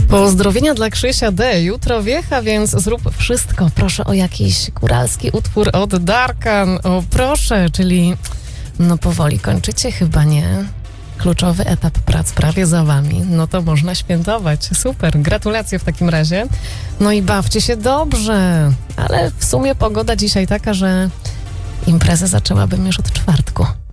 Pozdrowienia dla Krzysia D. Jutro wiecha, więc zrób wszystko. Proszę o jakiś góralski utwór od Darkan. O proszę, czyli no powoli kończycie chyba, nie? Kluczowy etap prac prawie za wami. No to można świętować. Super, gratulacje w takim razie. No i bawcie się dobrze. Ale w sumie pogoda dzisiaj taka, że imprezę zaczęłabym już od czwartku.